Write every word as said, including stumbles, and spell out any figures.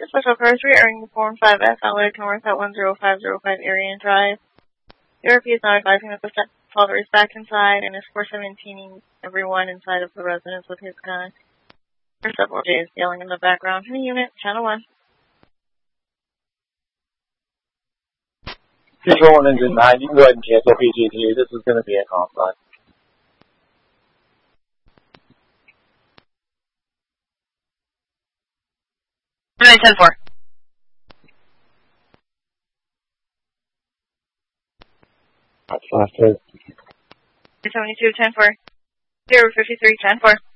to Special Cars, re-airing the Form five F outlet north at one zero five zero five Arian Drive. The R P is now advising that the father is back inside and is four seventeening everyone inside of the residence with his gun. There's several J's yelling in the background. Any unit, channel one. Control one engine nine, you can go ahead and cancel P G T. This is going to be a conflict. nine ten four. That's faster. seventy-two ten four. zero fifty-three ten four.